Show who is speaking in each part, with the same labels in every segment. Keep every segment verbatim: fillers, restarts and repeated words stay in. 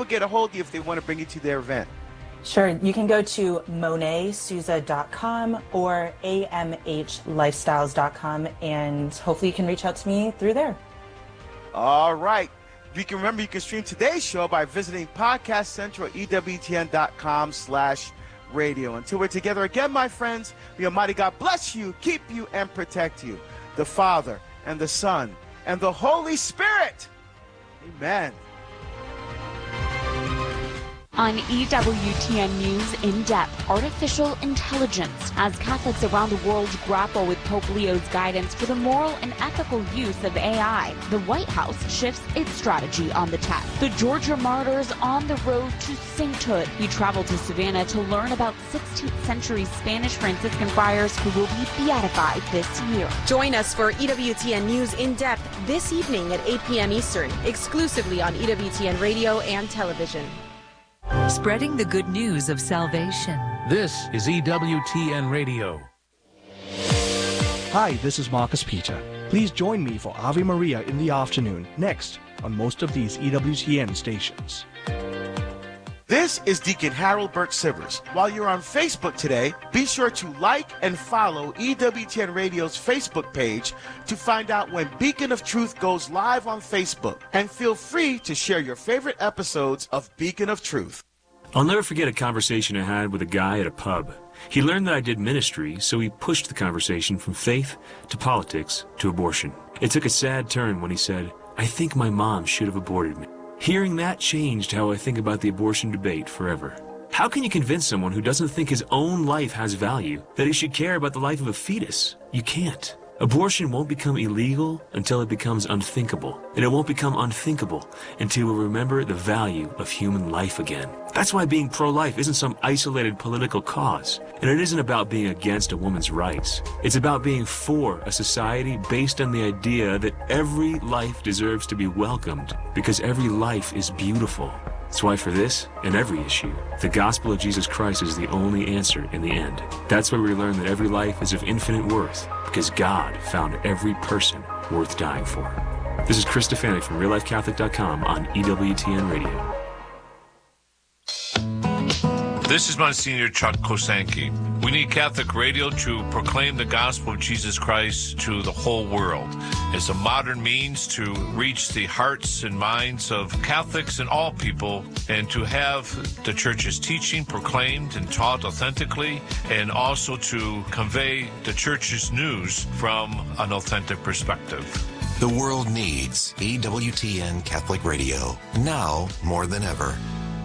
Speaker 1: people get a hold of you if they want to bring you to their event?
Speaker 2: Sure. You can go to monet souza dot com or a m h lifestyles dot com, and hopefully you can reach out to me through there.
Speaker 1: All right. You can remember you can stream today's show by visiting Podcast Central at E W T N dot com slash radio. Until we're together again, my friends, may Almighty God bless you, keep you, and protect you. The Father and the Son and the Holy Spirit. Amen.
Speaker 3: On E W T N News In Depth, artificial intelligence, as Catholics around the world grapple with Pope Leo's guidance for the moral and ethical use of A I, the White House shifts its strategy on the tech. The Georgia martyrs on the road to sainthood. We travel to Savannah to learn about sixteenth century Spanish Franciscan friars who will be beatified this year.
Speaker 4: Join us for E W T N News In Depth this evening at eight p m Eastern, exclusively on E W T N Radio and television.
Speaker 5: Spreading the good news of salvation.
Speaker 6: This is E W T N Radio.
Speaker 7: Hi, this is Marcus Peter. Please join me for Ave Maria in the afternoon, next on most of these E W T N stations.
Speaker 1: This is Deacon Harold Burke Sivers. While you're on Facebook today, be sure to like and follow E W T N Radio's Facebook page to find out when Beacon of Truth goes live on Facebook. And feel free to share your favorite episodes of Beacon of Truth.
Speaker 8: I'll never forget a conversation I had with a guy at a pub. He learned that I did ministry, so he pushed the conversation from faith to politics to abortion. It took a sad turn when he said, "I think my mom should have aborted me." Hearing that changed how I think about the abortion debate forever. How can you convince someone who doesn't think his own life has value that he should care about the life of a fetus? You can't. Abortion won't become illegal until it becomes unthinkable, and it won't become unthinkable until we remember the value of human life again. That's why being pro-life isn't some isolated political cause, and it isn't about being against a woman's rights. It's about being for a society based on the idea that every life deserves to be welcomed because every life is beautiful. That's why for this and every issue, the gospel of Jesus Christ is the only answer in the end. That's why we learn that every life is of infinite worth because God found every person worth dying for. This is Chris Stefanik from real life catholic dot com on E W T N Radio.
Speaker 9: This is Monsignor Chuck Kosanke. We need Catholic radio to proclaim the gospel of Jesus Christ to the whole world as a modern means to reach the hearts and minds of Catholics and all people, and to have the Church's teaching proclaimed and taught authentically, and also to convey the Church's news from an authentic perspective.
Speaker 10: The world needs E W T N Catholic Radio, now more than ever.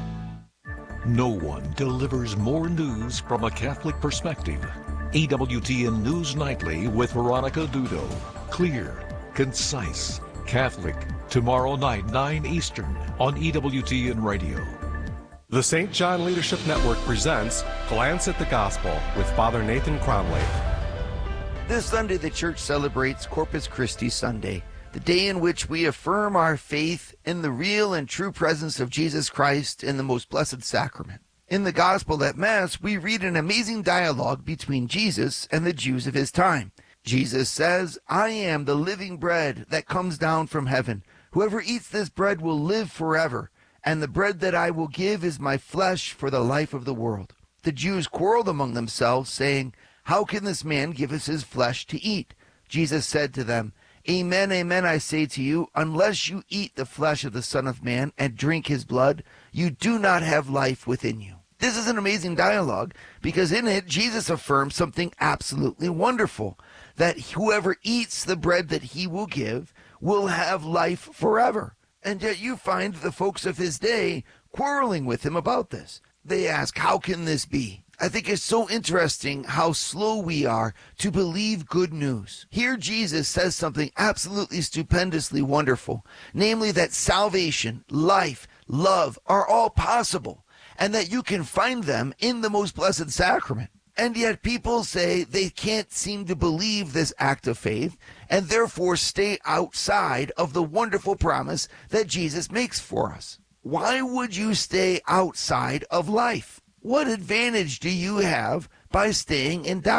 Speaker 11: No one delivers more news from a Catholic perspective. E W T N News Nightly with Veronica Dudo. Clear, concise, Catholic. Tomorrow night, nine Eastern on E W T N Radio.
Speaker 12: The Saint John Leadership Network presents Glance at the Gospel with Father Nathan Cromley.
Speaker 13: This Sunday, the Church celebrates Corpus Christi Sunday, the day in which we affirm our faith in the real and true presence of Jesus Christ in the most blessed sacrament. In the Gospel at Mass, we read an amazing dialogue between Jesus and the Jews of his time. Jesus says, "I am the living bread that comes down from heaven. Whoever eats this bread will live forever, and the bread that I will give is my flesh for the life of the world." The Jews quarreled among themselves, saying, "How can this man give us his flesh to eat?" Jesus said to them, "Amen, amen, I say to you, unless you eat the flesh of the Son of Man and drink his blood, you do not have life within you." This is an amazing dialogue because in it, Jesus affirms something absolutely wonderful, that whoever eats the bread that he will give will have life forever. And yet you find the folks of his day quarreling with him about this. They ask, how can this be? I think it's so interesting how slow we are to believe good news. Here Jesus says something absolutely stupendously wonderful, namely that salvation, life, love are all possible, and that you can find them in the most blessed sacrament. And yet people say they can't seem to believe this act of faith, and therefore stay outside of the wonderful promise that Jesus makes for us. Why would you stay outside of life? What advantage do you have by staying in doubt?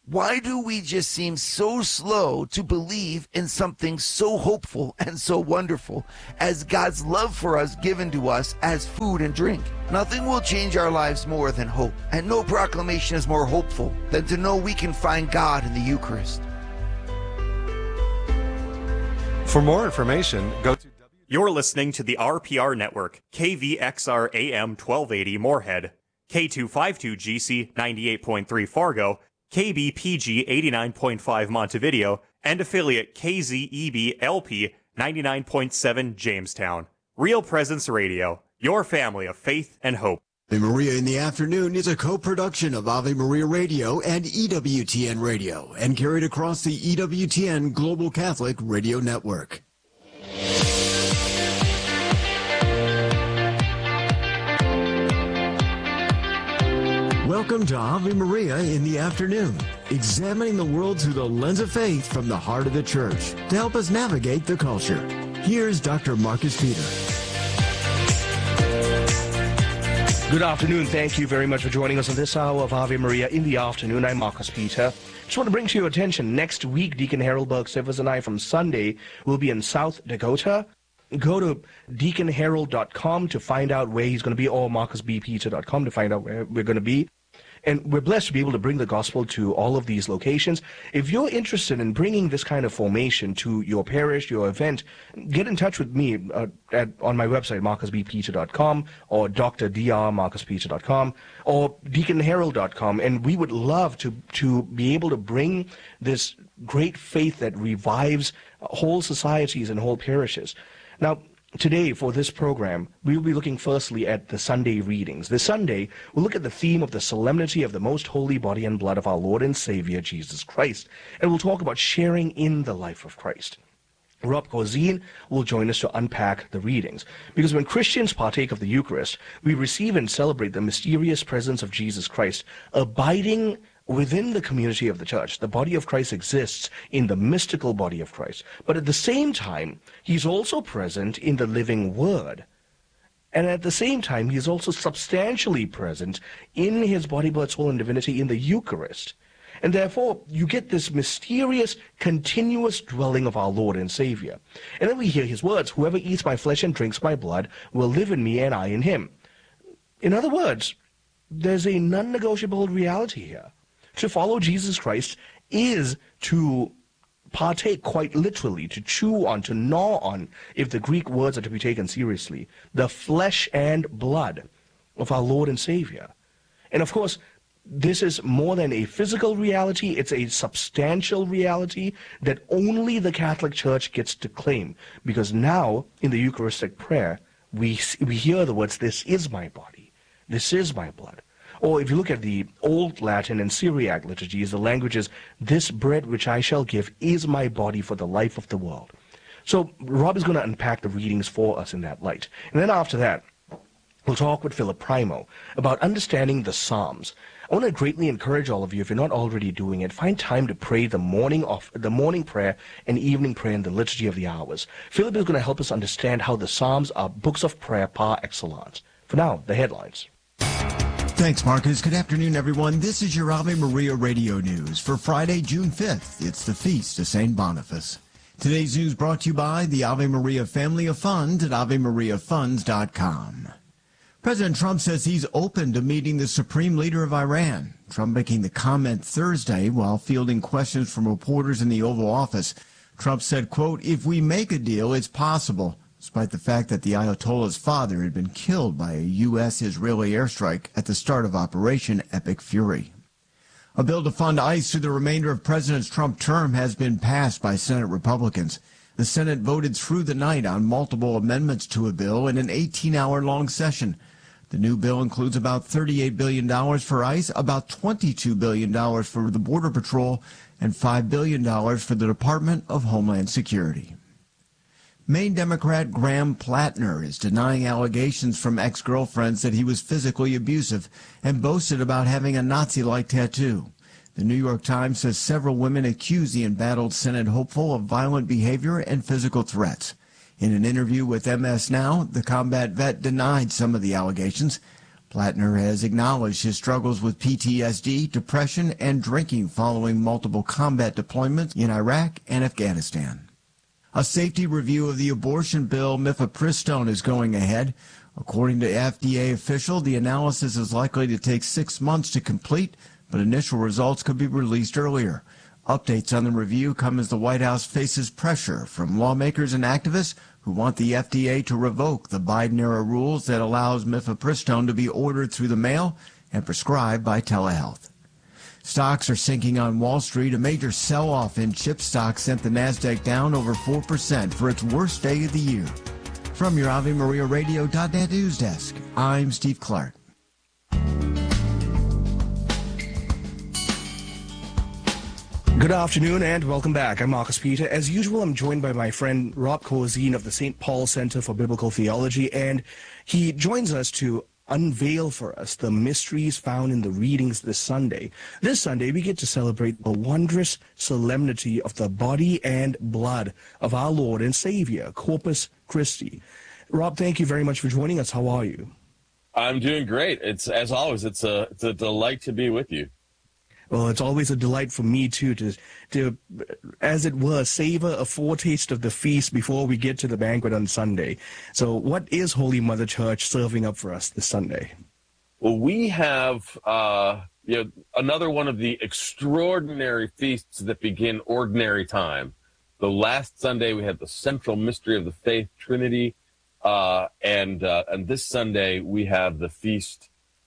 Speaker 13: Why do we just seem so slow to believe in something so hopeful and so wonderful as God's love for us given to us as food and drink? Nothing will change our lives more than hope, and no proclamation is more hopeful than to know we can find God in the Eucharist.
Speaker 12: For more information, go to...
Speaker 14: You're listening to the R P R Network, K V X R A M twelve eighty Moorhead, K two fifty-two G C ninety-eight point three Fargo, K B P G eighty-nine point five Montevideo, and affiliate K Z E B L P ninety-nine point seven Jamestown. Real Presence Radio, your family of faith and hope.
Speaker 15: Ave Maria in the Afternoon is a co-production of Ave Maria Radio and E W T N Radio, and carried across the E W T N Global Catholic Radio Network. Welcome to Ave Maria in the Afternoon, examining the world through the lens of faith from the heart of the Church to help us navigate the culture. Here's Doctor Marcus Peter.
Speaker 7: Good afternoon. Thank you very much for joining us on this hour of Ave Maria in the Afternoon. I'm Marcus Peter. Just want to bring to your attention, next week, Deacon Harold Burke-Sivers and I from Sunday will be in South Dakota. Go to deacon harold dot com to find out where he's going to be, or marcus b peter dot com to find out where we're going to be. And we're blessed to be able to bring the gospel to all of these locations. If you're interested in bringing this kind of formation to your parish, your event, get in touch with me uh, at, on my website, marcus b peter dot com, or d r marcus peter dot com, or deacon harold dot com, and we would love to, to be able to bring this great faith that revives whole societies and whole parishes. Now, today, for this program, we will be looking firstly at the Sunday readings. This Sunday, we'll look at the theme of the solemnity of the most holy body and blood of our Lord and Savior, Jesus Christ. And we'll talk about sharing in the life of Christ. Rob Corzine will join us to unpack the readings. Because when Christians partake of the Eucharist, we receive and celebrate the mysterious presence of Jesus Christ, abiding within the community of the Church. The body of Christ exists in the mystical body of Christ. But at the same time, he's also present in the living Word. And at the same time, he is also substantially present in his body, blood, soul, and divinity in the Eucharist. And therefore, you get this mysterious, continuous dwelling of our Lord and Savior. And then we hear his words, "Whoever eats my flesh and drinks my blood will live in me and I in him." In other words, there's a non-negotiable reality here. To follow Jesus Christ is to partake quite literally, to chew on, to gnaw on, if the Greek words are to be taken seriously, the flesh and blood of our Lord and Savior. And of course, this is more than a physical reality, it's a substantial reality that only the Catholic Church gets to claim. Because now, in the Eucharistic prayer, we, we hear the words, "This is my body, this is my blood." Or if you look at the Old Latin and Syriac liturgies, the language is, "This bread which I shall give is my body for the life of the world." So Rob is going to unpack the readings for us in that light. And then after that, we'll talk with Philip Primo about understanding the Psalms. I want to greatly encourage all of you, if you're not already doing it, find time to pray the morning of the morning prayer and evening prayer in the Liturgy of the Hours. Philip is going to help us understand how the Psalms are books of prayer par excellence. For now, the headlines.
Speaker 15: Thanks, Marcus. Good afternoon, everyone. This is your Ave Maria Radio News for Friday, June fifth. It's the feast of Saint Boniface. Today's news brought to you by the Ave Maria Family of Funds at ave maria funds dot com. President Trump says he's open to meeting the supreme leader of Iran. Trump making the comment Thursday while fielding questions from reporters in the Oval Office. Trump said, quote, "If we make a deal, it's possible," despite the fact that the Ayatollah's father had been killed by a U S Israeli airstrike at the start of Operation Epic Fury. A bill to fund ICE through the remainder of President Trump's term has been passed by Senate Republicans. The Senate voted through the night on multiple amendments to a bill in an eighteen-hour-long session. The new bill includes about thirty-eight billion dollars for ICE, about twenty-two billion dollars for the Border Patrol, and five billion dollars for the Department of Homeland Security. Maine Democrat Graham Plattner is denying allegations from ex-girlfriends that he was physically abusive and boasted about having a Nazi-like tattoo. The New York Times says several women accuse the embattled Senate hopeful of violent behavior and physical threats. In an interview with M S Now, the combat vet denied some of the allegations. Plattner has acknowledged his struggles with P T S D, depression, and drinking following multiple combat deployments in Iraq and Afghanistan. A safety review of the abortion bill mifepristone is going ahead. According to F D A official, the analysis is likely to take six months to complete, but initial results could be released earlier. Updates on the review come as the White House faces pressure from lawmakers and activists who want the F D A to revoke the Biden-era rules that allows mifepristone to be ordered through the mail and prescribed by telehealth. Stocks are sinking on Wall Street. A major sell-off in chip stocks sent the Nasdaq down over four percent for its worst day of the year. From your Ave Maria Radio dot net news desk, I'm Steve Clark.
Speaker 7: Good afternoon and welcome back. I'm Marcus Peter. As usual, I'm joined by my friend Rob Corzine of the Saint Paul Center for Biblical Theology, and he joins us to unveil for us the mysteries found in the readings this Sunday. This Sunday, we get to celebrate the wondrous solemnity of the body and blood of our Lord and Savior, Corpus Christi. Rob, thank you very much for joining us. How are you?
Speaker 16: I'm doing great. It's, as always, it's a, it's a delight to be with you.
Speaker 7: Well, it's always a delight for me, too, to, to, as it were, savor a foretaste of the feast before we get to the banquet on Sunday. So what is Holy Mother Church serving up for us this Sunday?
Speaker 16: Well, we have uh, you know, another one of the extraordinary feasts that begin ordinary time. The last Sunday, we had the central mystery of the faith, Trinity, uh, and, uh, and this Sunday, we have the feast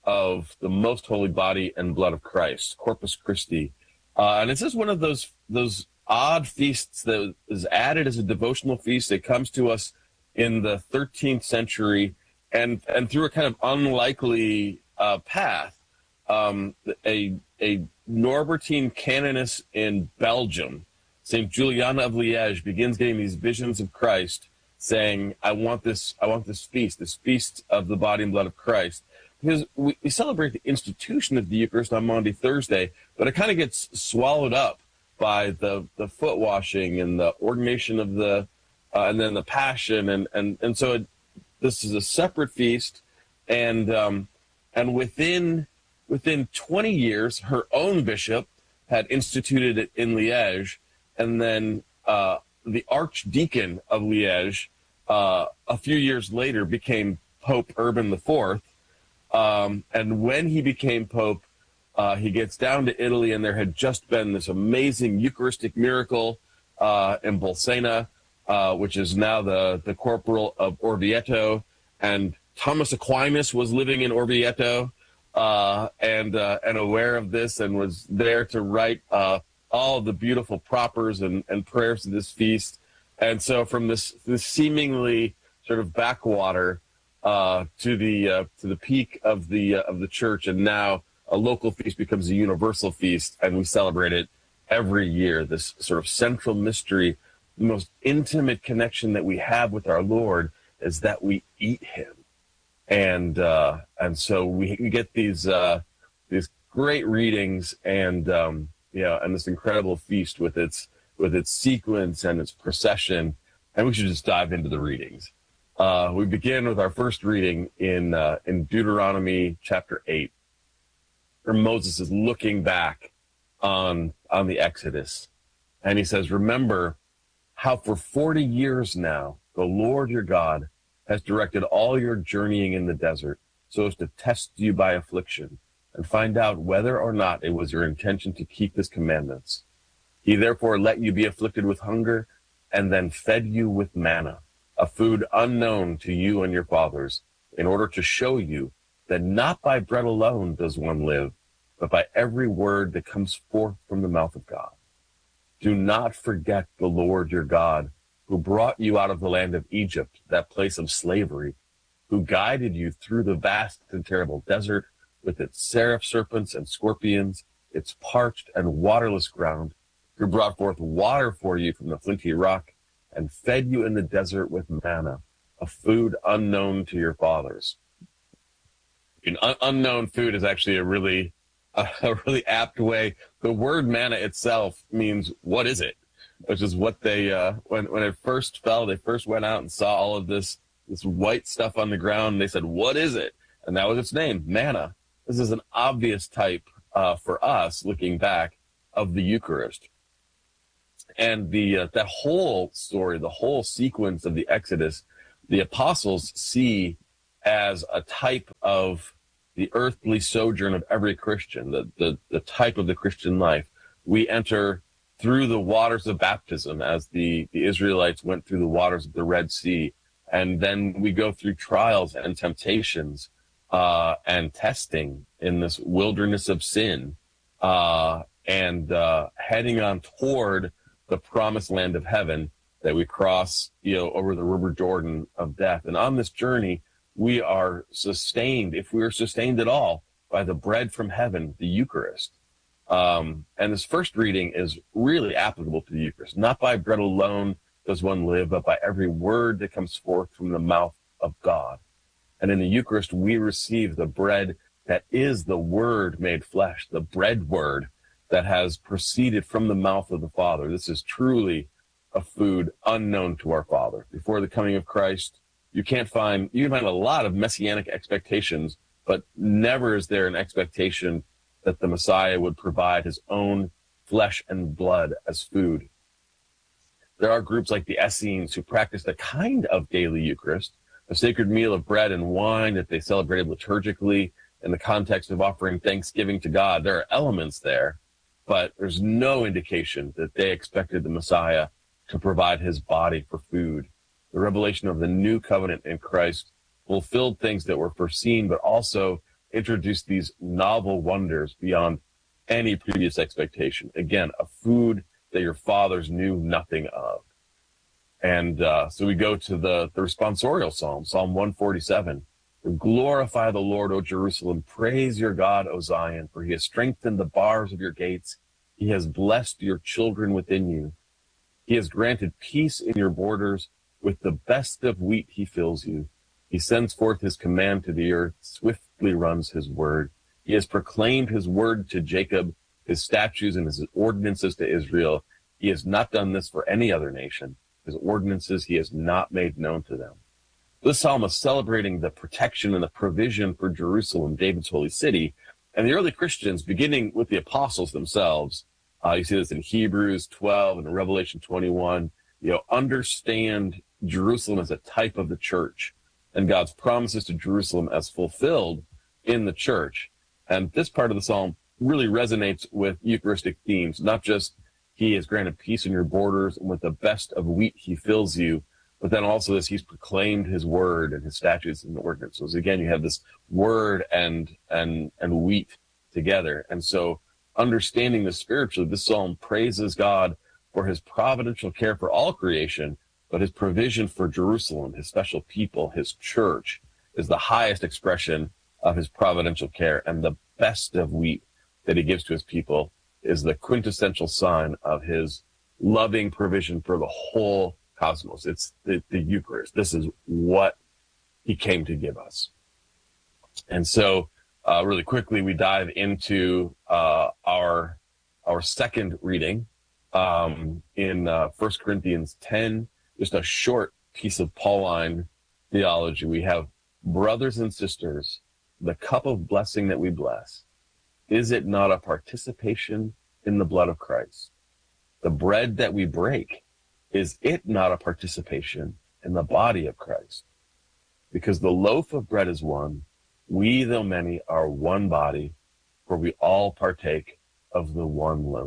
Speaker 16: of the most holy body and blood of Christ, Corpus Christi. Uh, and it's just one of those those odd feasts that is added as a devotional feast. It comes to us in the thirteenth century and, and through a kind of unlikely uh, path. Um, a, a Norbertine canoness in Belgium, Saint Juliana of Liège, begins getting these visions of Christ saying, I want this, I want this feast, this feast of the body and blood of Christ. Because we, we celebrate the institution of the Eucharist on Maundy Thursday, but it kind of gets swallowed up by the, the foot washing and the ordination of the, uh, and then the Passion, and and and so it, this is a separate feast, and um, and within within twenty years, her own bishop had instituted it in Liège, and then uh, the Archdeacon of Liège uh, a few years later became Pope Urban the Fourth. Um, and when he became Pope, uh, he gets down to Italy, and there had just been this amazing Eucharistic miracle uh, in Bolsena, uh, which is now the, the corporal of Orvieto. And Thomas Aquinas was living in Orvieto uh, and uh, and aware of this, and was there to write uh, all the beautiful propers and, and prayers of this feast. And so from this, this seemingly sort of backwater, Uh, to the uh, to the peak of the uh, of the church, and now a local feast becomes a universal feast, and we celebrate it every year. This sort of central mystery, the most intimate connection that we have with our Lord is that we eat Him, and uh, and so we, we get these uh, these great readings, and um, you know, and this incredible feast with its with its sequence and its procession, and we should just dive into the readings. Uh, we begin with our first reading in uh, in Deuteronomy chapter eight, where Moses is looking back on on the Exodus, and he says, "Remember how for forty years now the Lord your God has directed all your journeying in the desert, so as to test you by affliction and find out whether or not it was your intention to keep His commandments. He therefore let you be afflicted with hunger, and then fed you with manna, a food unknown to you and your fathers, in order to show you that not by bread alone does one live, but by every word that comes forth from the mouth of God. Do not forget the Lord your God, who brought you out of the land of Egypt, that place of slavery, who guided you through the vast and terrible desert with its seraph serpents and scorpions, its parched and waterless ground, who brought forth water for you from the flinty rock, and fed you in the desert with manna, a food unknown to your fathers." An un- unknown food is actually a really, uh, a really apt way. The word manna itself means "what is it," which is what they uh, when when it first fell, they first went out and saw all of this this white stuff on the ground. And they said, "What is it?" and that was its name, manna. This is an obvious type uh, for us, looking back, of the Eucharist. And the uh, that whole story, the whole sequence of the Exodus, the apostles see as a type of the earthly sojourn of every Christian, the, the, the type of the Christian life. We enter through the waters of baptism as the, the Israelites went through the waters of the Red Sea. And then we go through trials and temptations uh, and testing in this wilderness of sin uh, and uh, heading on toward the promised land of heaven that we cross, you know, over the river Jordan of death. And on this journey, we are sustained, if we are sustained at all, by the bread from heaven, the Eucharist. Um, and this first reading is really applicable to the Eucharist. Not by bread alone does one live, but by every word that comes forth from the mouth of God. And in the Eucharist, we receive the bread that is the Word made flesh, the bread word that has proceeded from the mouth of the Father. This is truly a food unknown to our Father. Before the coming of Christ, you can't find, you can find a lot of messianic expectations, but never is there an expectation that the Messiah would provide his own flesh and blood as food. There are groups like the Essenes who practiced a kind of daily Eucharist, a sacred meal of bread and wine that they celebrated liturgically in the context of offering thanksgiving to God. There are elements there, but there's no indication that they expected the Messiah to provide his body for food. The revelation of the new covenant in Christ fulfilled things that were foreseen, but also introduced these novel wonders beyond any previous expectation. Again, a food that your fathers knew nothing of. And uh, so we go to the, the responsorial psalm, Psalm one forty-seven. Glorify the Lord, O Jerusalem. Praise your God, O Zion, for he has strengthened the bars of your gates. He has blessed your children within you. He has granted peace in your borders. With the best of wheat he fills you. He sends forth his command to the earth, swiftly runs his word. He has proclaimed his word to Jacob, his statutes and his ordinances to Israel. He has not done this for any other nation. His ordinances he has not made known to them. This psalm is celebrating the protection and the provision for Jerusalem, David's holy city. And the early Christians, beginning with the apostles themselves, uh, you see this in Hebrews twelve and Revelation twenty-one, you know, understand Jerusalem as a type of the church and God's promises to Jerusalem as fulfilled in the church. And this part of the psalm really resonates with Eucharistic themes, not just he has granted peace in your borders and with the best of wheat he fills you, but then also this, he's proclaimed his word and his statutes and ordinances. Again, you have this word and, and, and wheat together. And so understanding this spiritually, this psalm praises God for his providential care for all creation, but his provision for Jerusalem, his special people, his church, is the highest expression of his providential care. And the best of wheat that he gives to his people is the quintessential sign of his loving provision for the whole cosmos. It's the, the Eucharist. This is what he came to give us. And so uh, really quickly, we dive into uh, our, our second reading um, in uh, First Corinthians ten. Just a short piece of Pauline theology. We have, brothers and sisters, the cup of blessing that we bless, is it not a participation in the blood of Christ? The bread that we break, is it not a participation in the body of Christ? Because the loaf of bread is one, we, though many, are one body, for we all partake of the one loaf.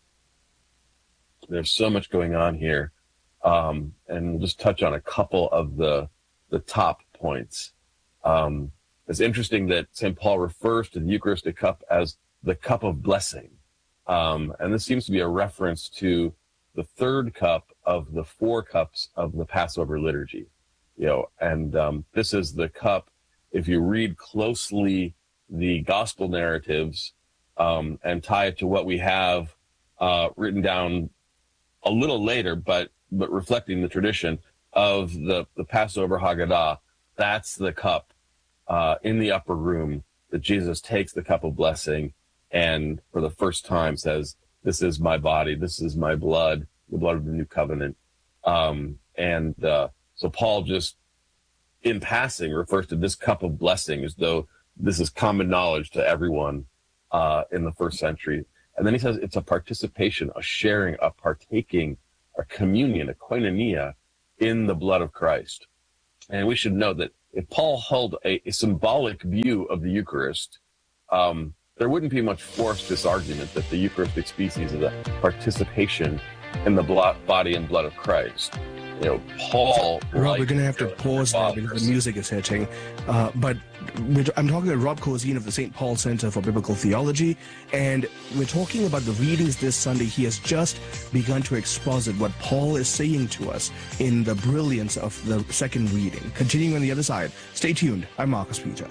Speaker 16: There's so much going on here. Um, and we'll just touch on a couple of the the top points. Um, it's interesting that Saint Paul refers to the Eucharistic cup as the cup of blessing. Um, and this seems to be a reference to the third cup of the four cups of the Passover liturgy. You know, and um, this is the cup, if you read closely the gospel narratives um, and tie it to what we have uh, written down a little later, but but reflecting the tradition of the, the Passover Haggadah, that's the cup uh, in the upper room that Jesus takes the cup of blessing and for the first time says, this is my body, this is my blood, the blood of the new covenant. Um, and uh, so Paul just in passing, refers to this cup of blessing as though this is common knowledge to everyone uh, in the first century. And then he says it's a participation, a sharing, a partaking, a communion, a koinonia in the blood of Christ. And we should know that if Paul held a, a symbolic view of the Eucharist, um, there wouldn't be much force to this argument that the Eucharistic species is a participation in the blood, body and blood of Christ. You know, Paul...
Speaker 7: Rob, we're going to have to pause now because the music is hitting. Uh, but I'm talking to Rob Kozine of the Saint Paul Center for Biblical Theology, and we're talking about the readings this Sunday. He has just begun to exposit what Paul is saying to us in the brilliance of the second reading. Continuing on the other side. Stay tuned. I'm Marcus Peter.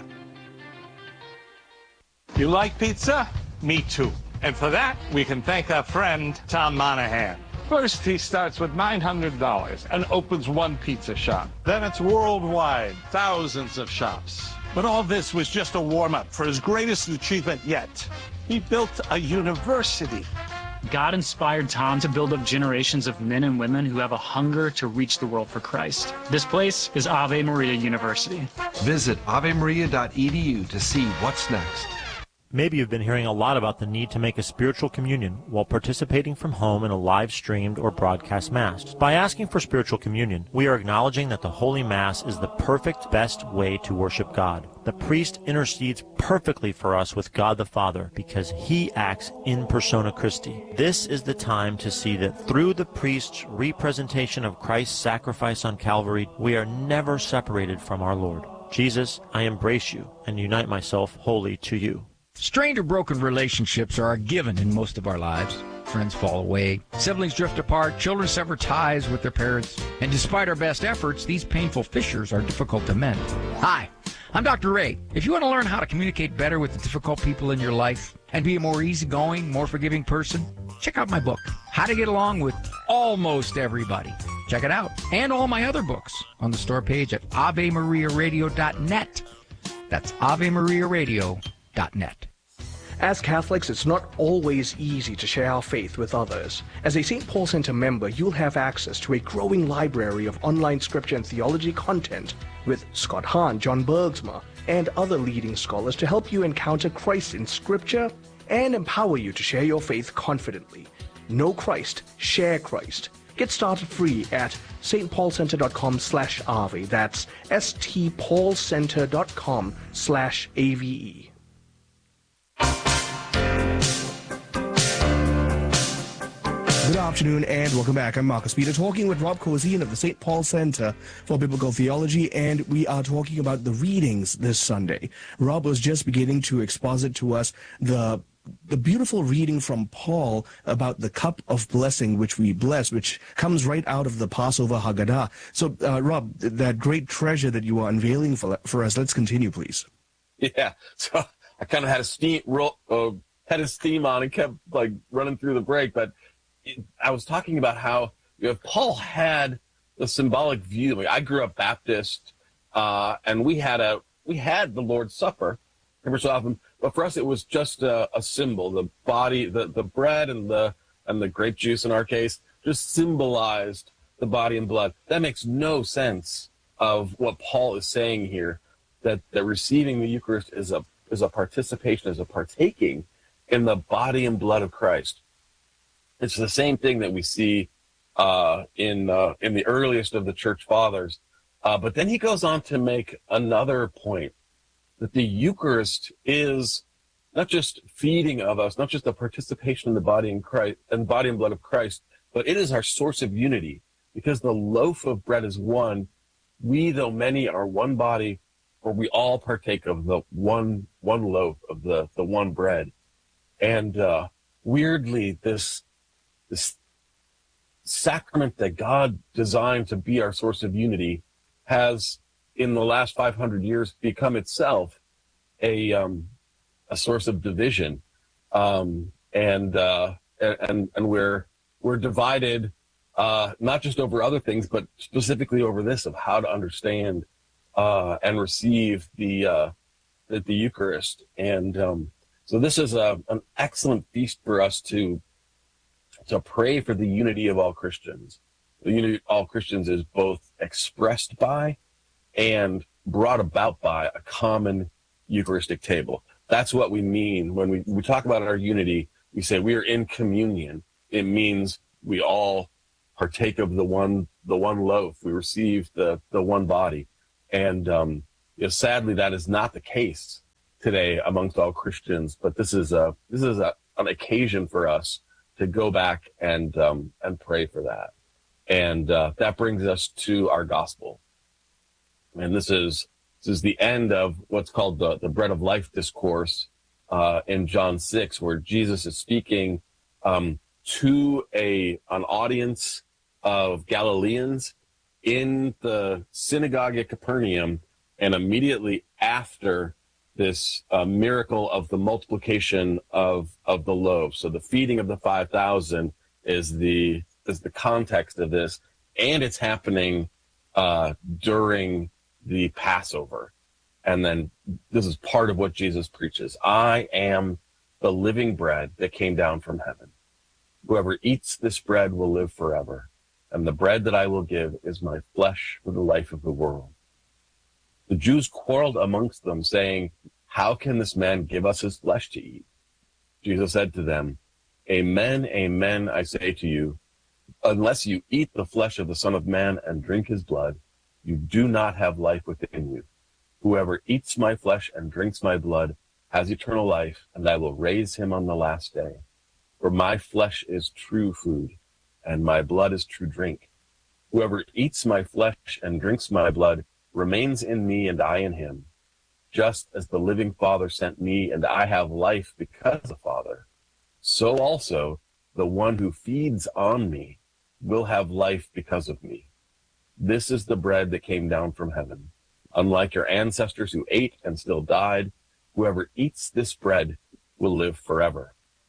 Speaker 17: You like pizza? Me too. And for that, we can thank our friend, Tom Monahan. First, he starts with nine hundred dollars and opens one pizza shop. Then it's worldwide, thousands of shops. But all this was just a warm-up for his greatest achievement yet. He built a university.
Speaker 18: God inspired Tom to build up generations of men and women who have a hunger to reach the world for Christ. This place is Ave Maria University.
Speaker 19: Visit ave maria dot e d u to see what's next.
Speaker 20: Maybe you've been hearing a lot about the need to make a spiritual communion while participating from home in a live-streamed or broadcast Mass. By asking for spiritual communion, we are acknowledging that the Holy Mass is the perfect, best way to worship God. The priest intercedes perfectly for us with God the Father because he acts in persona Christi. This is the time to see that through the priest's representation of Christ's sacrifice on Calvary, we are never separated from our Lord. Jesus, I embrace you and unite myself wholly to you.
Speaker 21: Strained or broken relationships are a given in most of our lives. Friends fall away, siblings drift apart, children sever ties with their parents, and despite our best efforts, these painful fissures are difficult to mend. Hi, I'm Doctor Ray. If you want to learn how to communicate better with the difficult people in your life and be a more easygoing, more forgiving person, check out my book, How to Get Along with Almost Everybody. Check it out, and all my other books on the store page at ave maria radio dot net. That's ave maria radio dot net.
Speaker 7: As Catholics, it's not always easy to share our faith with others. As a Saint Paul Center member, you'll have access to a growing library of online scripture and theology content with Scott Hahn, John Bergsma, and other leading scholars to help you encounter Christ in scripture and empower you to share your faith confidently. Know Christ, share Christ. Get started free at s t paul center dot com slash ave. That's s t paul center dot com slash A V E. Good afternoon and welcome back. I'm Marcus Peter, talking with Rob Kozine of the Saint Paul Center for Biblical Theology, and we are talking about the readings this Sunday. Rob was just beginning to exposit to us the the beautiful reading from Paul about the cup of blessing which we bless, which comes right out of the Passover Haggadah. So, uh, Rob, that great treasure that you are unveiling for, for us, let's continue, please.
Speaker 16: Yeah, so I kind of had a steam roll, uh, had a steam on and kept like running through the break, but I was talking about how, you know, Paul had the symbolic view. I mean, I grew up Baptist, uh, and we had a we had the Lord's Supper every so often, but for us it was just a, a symbol. The body, the, the bread and the and the grape juice in our case just symbolized the body and blood. That makes no sense of what Paul is saying here. That that receiving the Eucharist is a is a participation, is a partaking in the body and blood of Christ. It's the same thing that we see uh, in uh, in the earliest of the church fathers. Uh, but then he goes on to make another point, that the Eucharist is not just feeding of us, not just a participation in the body and Christ and body and blood of Christ, but it is our source of unity, because the loaf of bread is one. We, though many, are one body, or we all partake of the one one loaf of the the one bread. And uh, weirdly, this this sacrament that God designed to be our source of unity has, in the last five hundred years, become itself a um, a source of division, um, and uh, and and we're we're divided uh, not just over other things, but specifically over this of how to understand uh, and receive the, uh, the the Eucharist. And um, so this is a, an excellent feast for us to to pray for the unity of all Christians. The unity of all Christians is both expressed by and brought about by a common Eucharistic table. That's what we mean when we, we talk about our unity. We say we are in communion. It means we all partake of the one the one loaf. We receive the the one body. And um, you know, sadly, that is not the case today amongst all Christians. But this is a this is a, an occasion for us to go back and um, and pray for that. And uh, that brings us to our gospel. And this is this is the end of what's called the, the bread of life discourse uh, in John six, where Jesus is speaking um, to a an audience of Galileans in the synagogue at Capernaum, and immediately after this uh, miracle of the multiplication of of the loaves. So the feeding of the five thousand is the is the context of this, and it's happening uh, during the Passover. And then this is part of what Jesus preaches. I am the living bread that came down from heaven. Whoever eats this bread will live forever. And the bread that I will give is my flesh for the life of the world. The Jews quarreled amongst them, saying, how can this man give us his flesh to eat? Jesus said to them, amen, amen, I say to you, unless you eat the flesh of the Son of Man and drink his blood, you do not have life within you. Whoever eats my flesh and drinks my blood has eternal life, and I will raise him on the last day. For my flesh is true food, and my blood is true drink. Whoever eats my flesh and drinks my blood remains in me, and I in him. Just as the living Father sent me, and I have life because of the Father, so also the one who feeds on me will have life because of me. This is the bread that came down from heaven. Unlike your ancestors who ate and still died, whoever eats this bread will live forever.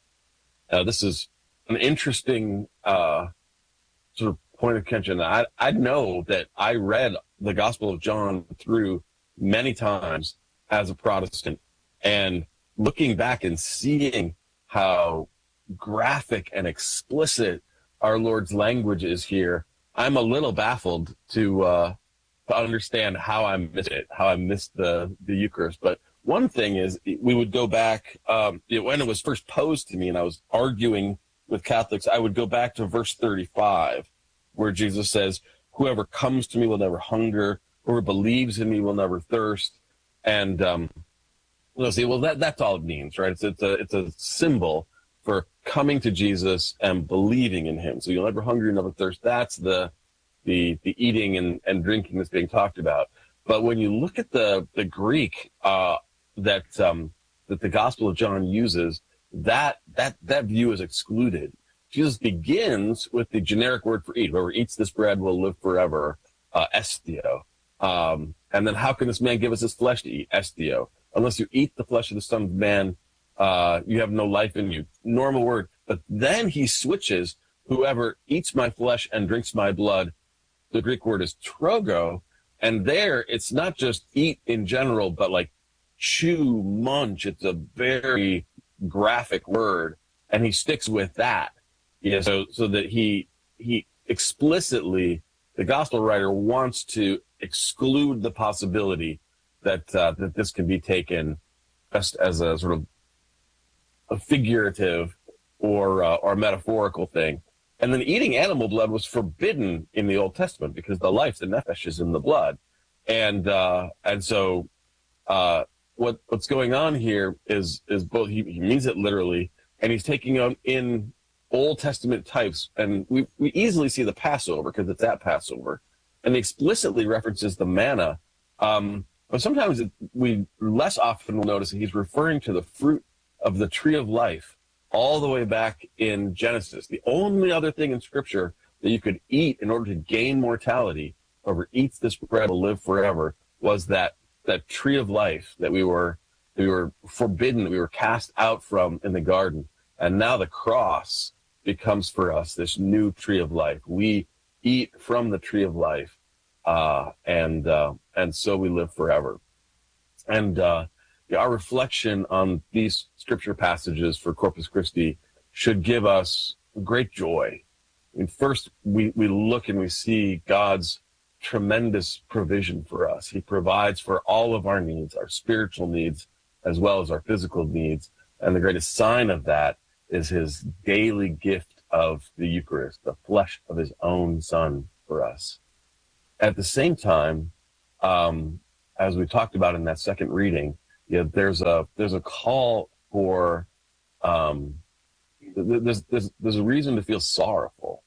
Speaker 16: Now, this is an interesting uh, sort of point of contention. I, I know that I read the Gospel of John through many times as a Protestant, and looking back and seeing how graphic and explicit our Lord's language is here, I'm a little baffled to uh, to understand how I missed it, how I missed the, the Eucharist. But one thing is, we would go back, um, when it was first posed to me and I was arguing with Catholics, I would go back to verse thirty-five, where Jesus says, whoever comes to me will never hunger, whoever believes in me will never thirst. And um, they'll say, well, that, that's all it means, right? It's, it's, a, it's a symbol for coming to Jesus and believing in him. So you'll never hunger, you'll never thirst. That's the the the eating and, and drinking that's being talked about. But when you look at the the Greek uh, that um, that the Gospel of John uses, that that that view is excluded. Jesus begins with the generic word for eat. Whoever eats this bread will live forever, uh, esthio. Um, and then how can this man give us his flesh to eat? Esthio. Unless you eat the flesh of the Son of Man, uh, you have no life in you. Normal word. But then he switches, whoever eats my flesh and drinks my blood. The Greek word is trogo. And there, it's not just eat in general, but like chew, munch. It's a very graphic word. And he sticks with that. Yeah, so, so that he, he explicitly, the gospel writer wants to exclude the possibility that, uh, that this can be taken just as a sort of a figurative or, uh, or metaphorical thing. And then eating animal blood was forbidden in the Old Testament because the life, the nefesh, is in the blood. And, uh, and so, uh, what, what's going on here is, is both, he, he means it literally, and he's taking on in Old Testament types. And we, we easily see the Passover because it's at Passover, and he explicitly references the manna. Um, but sometimes it, we less often will notice that he's referring to the fruit of the tree of life all the way back in Genesis. The only other thing in Scripture that you could eat in order to gain mortality, whoever eats this bread will live forever, was that that tree of life that we were that we were forbidden, that we were cast out from in the garden. And now the cross becomes for us this new tree of life. We eat from the tree of life, uh, and uh, and so we live forever. And uh, yeah, our reflection on these scripture passages for Corpus Christi should give us great joy. I mean, first, we, we look and we see God's tremendous provision for us. He provides for all of our needs, our spiritual needs, as well as our physical needs. And the greatest sign of that is his daily gift of the Eucharist, the flesh of his own Son for us. At the same time, um, as we talked about in that second reading, you know, there's a there's a call for um, there's there's there's a reason to feel sorrowful.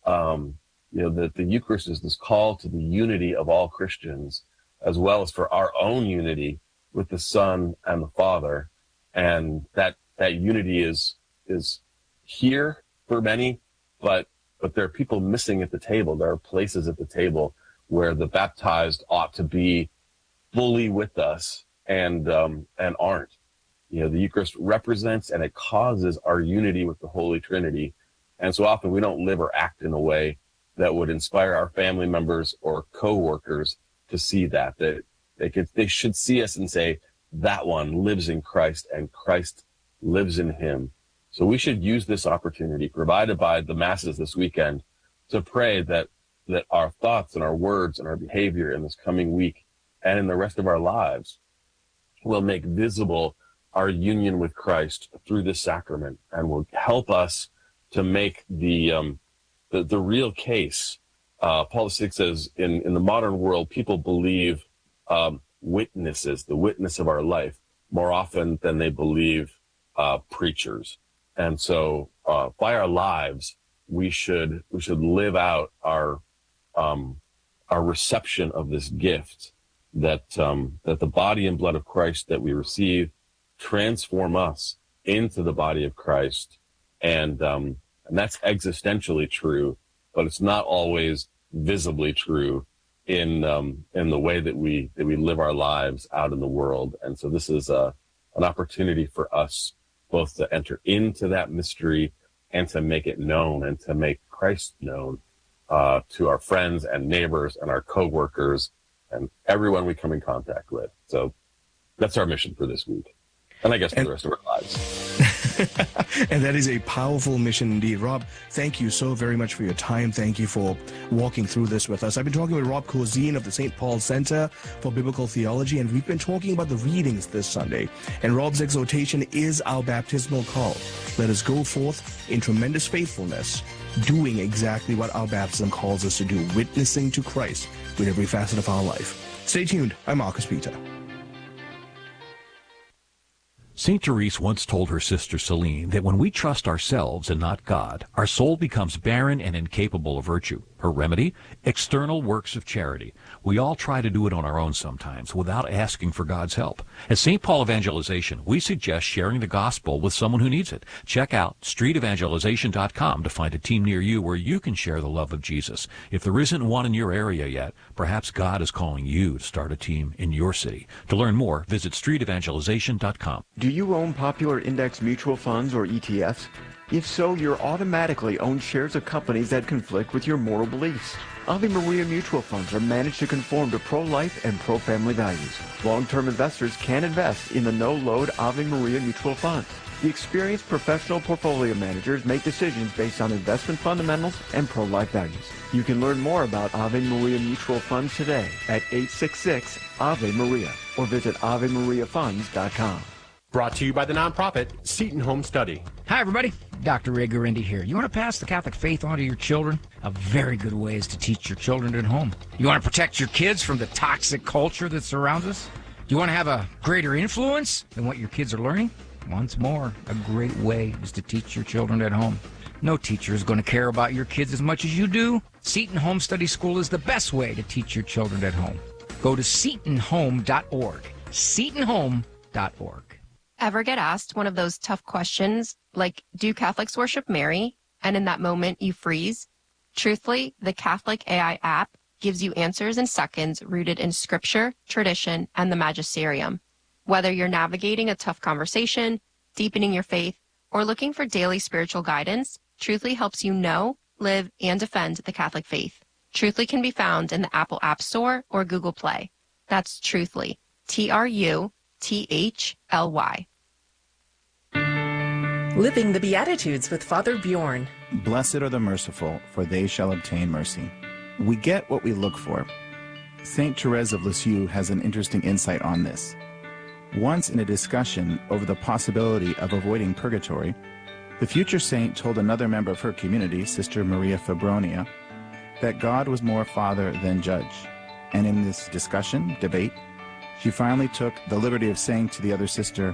Speaker 16: Um, you know, that the Eucharist is this call to the unity of all Christians, as well as for our own unity with the Son and the Father, and that that unity is is here for many, but but there are people missing at the table. There are places at the table where the baptized ought to be fully with us and um, and aren't. You know, the Eucharist represents and it causes our unity with the Holy Trinity, and so often we don't live or act in a way that would inspire our family members or co-workers to see that that they could they should see us and say, that one lives in Christ and Christ lives in him. So we should use this opportunity provided by the masses this weekend to pray that that our thoughts and our words and our behavior in this coming week and in the rest of our lives will make visible our union with Christ through this sacrament, and will help us to make the um, the, the real case. Uh, Paul the Sixth says, in, in the modern world, people believe um, witnesses, the witness of our life, more often than they believe uh, preachers. And so uh, by our lives, we should we should live out our um, our reception of this gift, that um, that the body and blood of Christ that we receive transform us into the body of Christ, and um, and that's existentially true, but it's not always visibly true in um, in the way that we that we live our lives out in the world. And so this is a an opportunity for us both to enter into that mystery and to make it known and to make Christ known uh, to our friends and neighbors and our co-workers and everyone we come in contact with. So that's our mission for this week, and I guess for and, the rest of our lives.
Speaker 7: And that is a powerful mission indeed. Rob, thank you so very much for your time. Thank you for walking through this with us. I've been talking with Rob Corzine of the Saint Paul Center for Biblical Theology, and we've been talking about the readings this Sunday. And Rob's exhortation is our baptismal call. Let us go forth in tremendous faithfulness, doing exactly what our baptism calls us to do, witnessing to Christ with every facet of our life. Stay tuned. I'm Marcus Peter.
Speaker 11: Saint Therese once told her sister Celine that when we trust ourselves and not God, our soul becomes barren and incapable of virtue. Her remedy? External works of charity. We all try to do it on our own sometimes without asking for God's help. At Saint Paul Evangelization, we suggest sharing the gospel with someone who needs it. Check out street evangelization dot com to find a team near you where you can share the love of Jesus. If there isn't one in your area yet, perhaps God is calling you to start a team in your city. To learn more, visit street evangelization dot com.
Speaker 2: Do you own popular index mutual funds or E T Fs? If so, you're automatically owned shares of companies that conflict with your moral beliefs. Ave Maria mutual funds are managed to conform to pro-life and pro-family values. Long-term investors can invest in the no-load Ave Maria mutual funds. The experienced professional portfolio managers make decisions based on investment fundamentals and pro-life values. You can learn more about Ave Maria mutual funds today at eight six six Ave Maria or visit ave maria funds dot com.
Speaker 22: Brought to you by the nonprofit Seton Home Study.
Speaker 21: Hi, everybody. Doctor Ray Gurendi here. You want to pass the Catholic faith on to your children? A very good way is to teach your children at home. You want to protect your kids from the toxic culture that surrounds us? Do you want to have a greater influence than what your kids are learning? Once more, a great way is to teach your children at home. No teacher is going to care about your kids as much as you do. Seton Home Study School is the best way to teach your children at home. Go to seton home dot org. seton home dot org.
Speaker 23: Ever get asked one of those tough questions like, do Catholics worship Mary? And in that moment you freeze? Truthfully, the Catholic A I app gives you answers in seconds rooted in scripture, tradition, and the magisterium. Whether you're navigating a tough conversation, deepening your faith, or looking for daily spiritual guidance, Truthfully helps you know, live, and defend the Catholic faith. Truthfully can be found in the Apple App Store or Google Play. That's Truthfully, T R U T H L Y.
Speaker 4: Living the Beatitudes with Father Bjorn.
Speaker 24: Blessed are the merciful, for they shall obtain mercy. We get what we look for.
Speaker 3: Saint Therese of Lisieux has an interesting insight on this. Once in a discussion over the possibility of avoiding purgatory, the future saint told another member of her community, Sister Maria Fabronia, that God was more father than judge. And in this discussion, debate, she finally took the liberty of saying to the other sister,